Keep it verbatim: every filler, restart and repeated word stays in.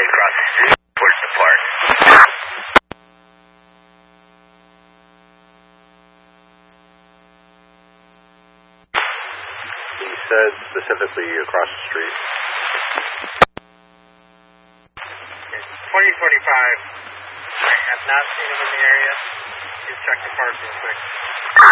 across the street towards the park. He said specifically across the street. twenty forty-five. I have not seen him in the area. Just check the park real quick.